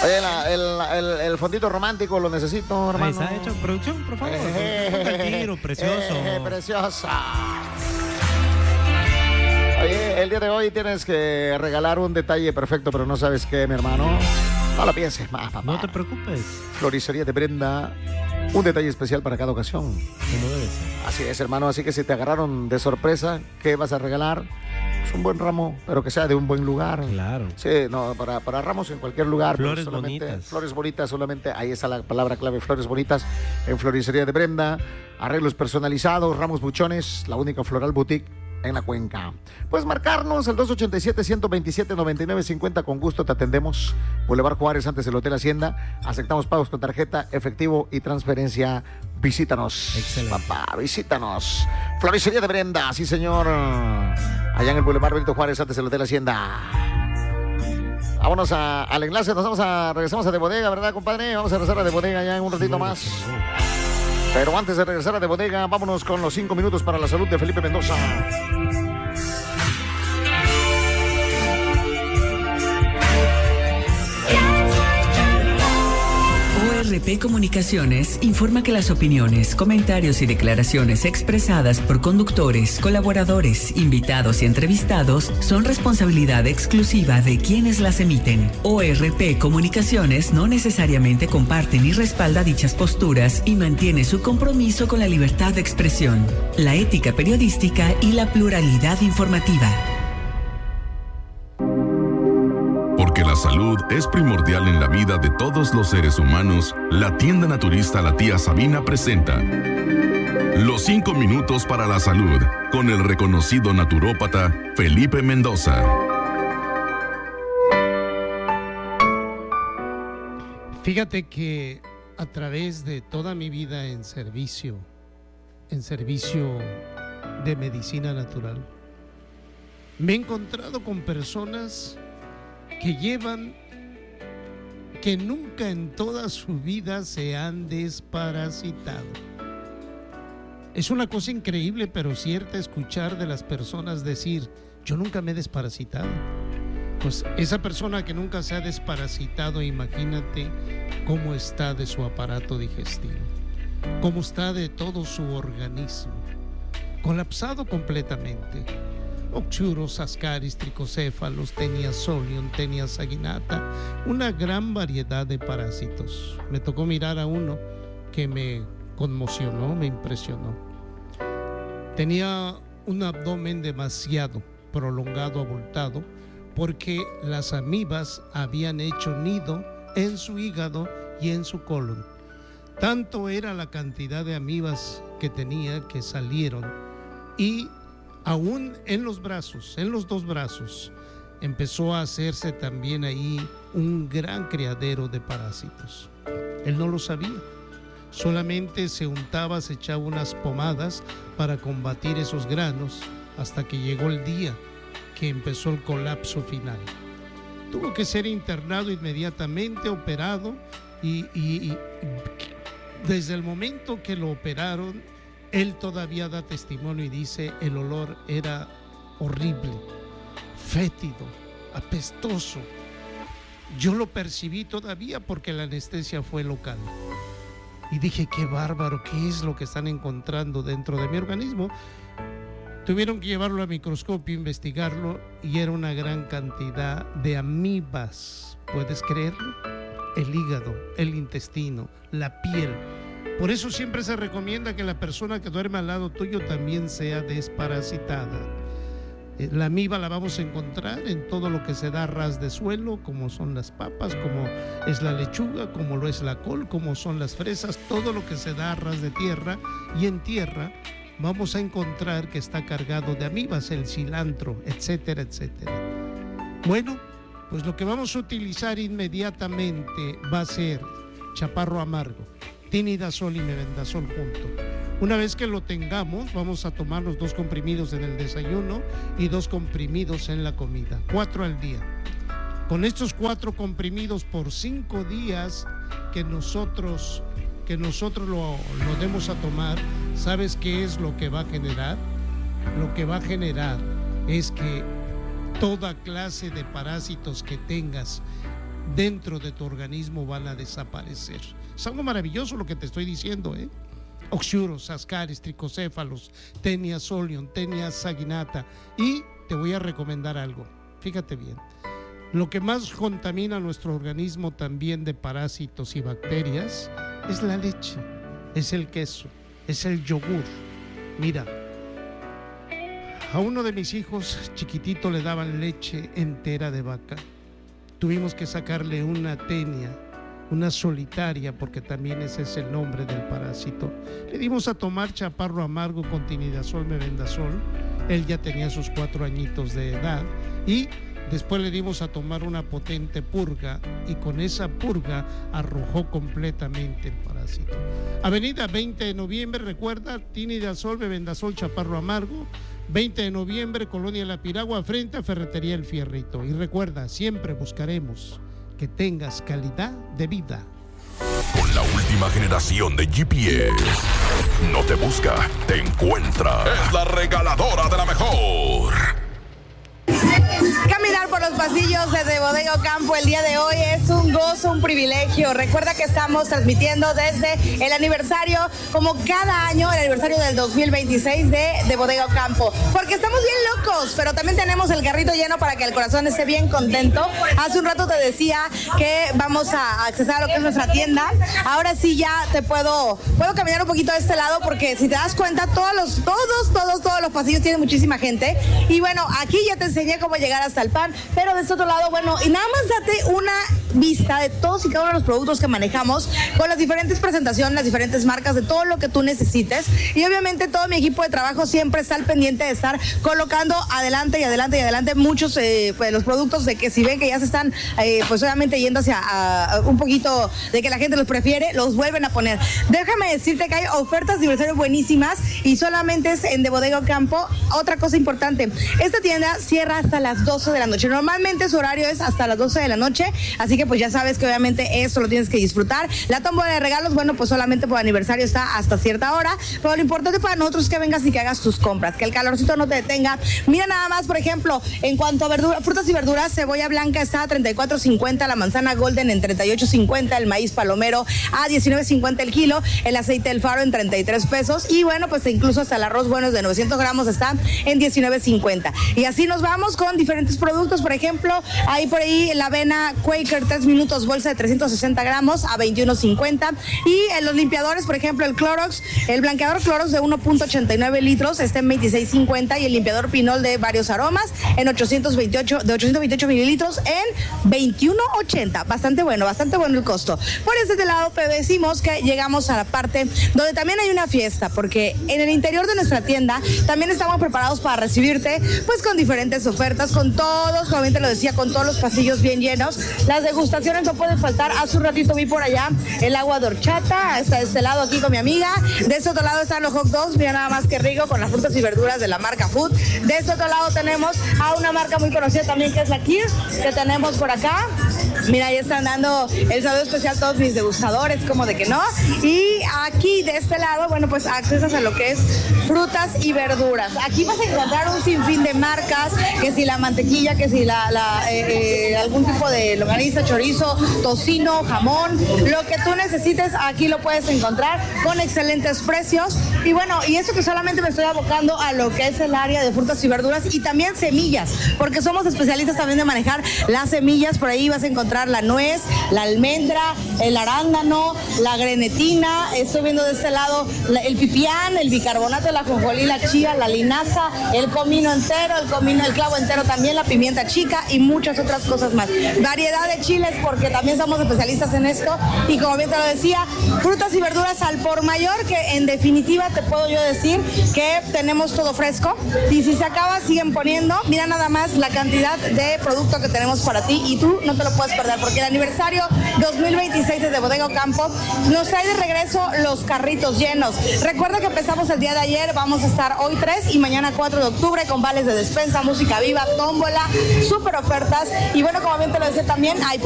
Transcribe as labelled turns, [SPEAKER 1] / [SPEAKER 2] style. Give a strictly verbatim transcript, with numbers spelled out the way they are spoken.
[SPEAKER 1] Oye, la, el, el, el fondito romántico lo necesito, hermano.
[SPEAKER 2] Ahí está hecho. Producción, por favor.
[SPEAKER 1] Eh,
[SPEAKER 2] Tiro, precioso.
[SPEAKER 1] Eh, preciosa. Oye, el día de hoy tienes que regalar un detalle perfecto, pero no sabes qué, mi hermano. No lo pienses más, papá.
[SPEAKER 2] No te preocupes.
[SPEAKER 1] Floristería de Brenda. Un detalle especial para cada ocasión.
[SPEAKER 2] Como debe ser.
[SPEAKER 1] Así es, hermano. Así que si te agarraron de sorpresa, ¿qué vas a regalar? Es un buen ramo, pero que sea de un buen lugar.
[SPEAKER 2] Claro.
[SPEAKER 1] Sí, no, para, para ramos en cualquier lugar.
[SPEAKER 2] Flores
[SPEAKER 1] solamente,
[SPEAKER 2] bonitas.
[SPEAKER 1] Flores bonitas, solamente ahí está la palabra clave, flores bonitas. En Floristería de Brenda, arreglos personalizados, ramos buchones, la única floral boutique en la Cuenca. Puedes marcarnos al dos ochenta y siete, ciento veintisiete, noventa y nueve cincuenta. Con gusto te atendemos. Boulevard Juárez, antes del Hotel Hacienda. Aceptamos pagos con tarjeta, efectivo y transferencia. Visítanos.
[SPEAKER 2] Excelente.
[SPEAKER 1] Papá, visítanos. Floristería de Brenda, sí señor. Allá en el Boulevard Benito Juárez, antes del Hotel Hacienda. Vámonos a, al enlace. Nos vamos a... Regresamos a De Bodega, ¿verdad, compadre? Vamos a regresar a De Bodega ya en un ratito más. Pero antes de regresar a De Bodega, vámonos con los cinco minutos para la salud de Felipe Mendoza.
[SPEAKER 3] O R P Comunicaciones informa que las opiniones, comentarios y declaraciones expresadas por conductores, colaboradores, invitados y entrevistados son responsabilidad exclusiva de quienes las emiten. O R P Comunicaciones no necesariamente comparte ni respalda dichas posturas y mantiene su compromiso con la libertad de expresión, la ética periodística y la pluralidad informativa.
[SPEAKER 4] Porque la salud es primordial en la vida de todos los seres humanos, la tienda naturista La Tía Sabina presenta Los cinco minutos para la salud con el reconocido naturópata Felipe Mendoza.
[SPEAKER 5] Fíjate que a través de toda mi vida en servicio, en servicio de medicina natural, me he encontrado con personas que llevan, que nunca en toda su vida se han desparasitado. Es una cosa increíble pero cierta escuchar de las personas decir, yo nunca me he desparasitado. Pues esa persona que nunca se ha desparasitado, imagínate cómo está de su aparato digestivo, cómo está de todo su organismo, colapsado completamente. Oxuros, ascaris, tricocéfalos, tenia solium, tenia saginata, una gran variedad de parásitos. Me tocó mirar a uno que me conmocionó, me impresionó. Tenía un abdomen demasiado prolongado, abultado, porque las amibas habían hecho nido en su hígado y en su colon. Tanto era la cantidad de amibas que tenía que salieron y aún en los brazos, en los dos brazos, empezó a hacerse también ahí un gran criadero de parásitos. Él no lo sabía. Solamente se untaba, se echaba unas pomadas para combatir esos granos hasta que llegó el día que empezó el colapso final. Tuvo que ser internado inmediatamente, operado y, y, y desde el momento que lo operaron, él todavía da testimonio y dice, el olor era horrible, fétido, apestoso. Yo lo percibí todavía porque la anestesia fue local. Y dije, qué bárbaro, ¿qué es lo que están encontrando dentro de mi organismo? Tuvieron que llevarlo a microscopio, investigarlo, y era una gran cantidad de amibas. ¿Puedes creerlo? El hígado, el intestino, la piel. Por eso siempre se recomienda que la persona que duerme al lado tuyo también sea desparasitada. La amiba la vamos a encontrar en todo lo que se da a ras de suelo, como son las papas, como es la lechuga, como lo es la col, como son las fresas, todo lo que se da a ras de tierra. Y en tierra vamos a encontrar que está cargado de amibas, el cilantro, etcétera, etcétera. Bueno, pues lo que vamos a utilizar inmediatamente va a ser chaparro amargo, tinidazol y mebendazol junto. Una vez que lo tengamos, vamos a tomar los dos comprimidos en el desayuno y dos comprimidos en la comida, cuatro al día. Con estos cuatro comprimidos por cinco días que nosotros, que nosotros lo, lo demos a tomar, ¿sabes qué es lo que va a generar? Lo que va a generar es que toda clase de parásitos que tengas dentro de tu organismo van a desaparecer. Es algo maravilloso lo que te estoy diciendo, ¿eh? Oxyuros, ascaris, tricocéfalos, tenia solium, tenia saginata. Y te voy a recomendar algo, fíjate bien. Lo que más contamina nuestro organismo también de parásitos y bacterias es la leche, es el queso, es el yogur. Mira, a uno de mis hijos chiquitito le daban leche entera de vaca. Tuvimos que sacarle una tenia, una solitaria, porque también ese es el nombre del parásito. Le dimos a tomar chaparro amargo con tinidazol, mebendazol. Él ya tenía sus cuatro añitos de edad y después le dimos a tomar una potente purga y con esa purga arrojó completamente el parásito. Avenida veinte de noviembre, recuerda, tinidazol, mebendazol, chaparro amargo. veinte de noviembre, Colonia La Piragua, frente a Ferretería El Fierrito. Y recuerda, siempre buscaremos que tengas calidad de vida.
[SPEAKER 6] Con la última generación de G P S, no te busca, te encuentra. Es la regaladora de la mejor.
[SPEAKER 7] Caminar por los pasillos de Bodega Ocampo el día de hoy es un gozo, un privilegio. Recuerda que estamos transmitiendo desde el aniversario, como cada año, el aniversario del dos mil veintiséis de, de Bodega Ocampo, porque estamos bien locos, pero también tenemos el carrito lleno para que el corazón esté bien contento. Hace un rato te decía que vamos a accesar a lo que es nuestra tienda. Ahora sí ya te puedo, puedo caminar un poquito de este lado, porque si te das cuenta, todos los, todos, todos, todos los pasillos tienen muchísima gente. Y bueno, aquí ya te enseñé cómo llegar hasta el pan, pero de este otro lado, bueno, y nada más date una vista de todos y cada uno de los productos que manejamos, con las diferentes presentaciones, las diferentes marcas, de todo lo que tú necesites. Y obviamente todo mi equipo de trabajo siempre está al pendiente de estar colocando adelante y adelante y adelante muchos eh, pues, los productos, de que si ven que ya se están eh, pues obviamente yendo hacia a, a un poquito de que la gente los prefiere, los vuelven a poner. Déjame decirte que hay ofertas de aniversario buenísimas y solamente es en de Bodega Ocampo. Otra cosa importante, esta tienda cierra hasta las doce de la noche. Normalmente su horario es hasta las doce de la noche, así que pues ya sabes que obviamente eso lo tienes que disfrutar. La tómbola de regalos, bueno, pues solamente por aniversario está hasta cierta hora, pero lo importante para nosotros es que vengas y que hagas tus compras, que el calorcito no te detenga. Mira nada más, por ejemplo, en cuanto a verdura, frutas y verduras, cebolla blanca está a treinta y cuatro cincuenta, la manzana golden en treinta y ocho cincuenta, el maíz palomero a diecinueve cincuenta el kilo, el aceite del faro en treinta y tres pesos, y bueno, pues incluso hasta el arroz bueno de novecientos gramos está en diecinueve cincuenta. Y así nos vamos con diferentes productos. Por ejemplo, hay por ahí la avena Quaker tres minutos, bolsa de trescientos sesenta gramos a veintiuno cincuenta. Y en los limpiadores, por ejemplo, el Clorox, el blanqueador Clorox de uno punto ochenta y nueve litros está en veintiséis cincuenta, y el limpiador Pinol de varios aromas en ochocientos veintiocho, de ochocientos veintiocho mililitros en veintiuno ochenta. Bastante bueno, bastante bueno el costo. Por este lado, pero decimos que llegamos a la parte donde también hay una fiesta, porque en el interior de nuestra tienda también estamos preparados para recibirte, pues con diferentes ofertas, con todos, como bien te lo decía, con todos los pasillos bien llenos. Las degustaciones no pueden faltar. Hace un ratito vi por allá el agua de horchata, está de este lado aquí con mi amiga. De este otro lado están los hot dogs, mira nada más que rico, con las frutas y verduras de la marca Food. De este otro lado tenemos a una marca muy conocida también, que es la Kir, que tenemos por acá. Mira, ahí están dando el saludo especial a todos mis degustadores, como de que no. Y aquí de este lado, bueno, pues accesas a lo que es frutas y verduras. Aquí vas a encontrar un sinfín de marcas, que si la mantequilla, que si la, la eh, eh, algún tipo de longaniza, chorizo, tocino, jamón, lo que tú necesites, aquí lo puedes encontrar con excelentes precios. Y bueno, y eso que solamente me estoy abocando a lo que es el área de frutas y verduras, y también semillas, porque somos especialistas también de manejar las semillas. Por ahí vas a encontrar la nuez, la almendra, el arándano, la grenetina. Estoy viendo de este lado la, el pipián, el bicarbonato, la ajonjolí, la chía, la linaza, el comino entero, el comino, el clavo entero también, la pimienta chica y muchas otras cosas más. Variedad de chiles, porque también somos especialistas en esto. Y como bien te lo decía, frutas y verduras al por mayor, que en definitiva te puedo yo decir que tenemos todo fresco. Y si se acaba, siguen poniendo. Mira nada más la cantidad de producto que tenemos para ti, y tú no te lo puedes perder, porque el aniversario dos mil veintiséis de Bodega Ocampo nos trae de regreso los carritos llenos. Recuerda que empezamos el día de ayer, vamos a estar hoy tres y mañana cuatro de octubre con vales de despensa, música viva, tómbola, súper ofertas. Y bueno, como bien te lo decía también, hay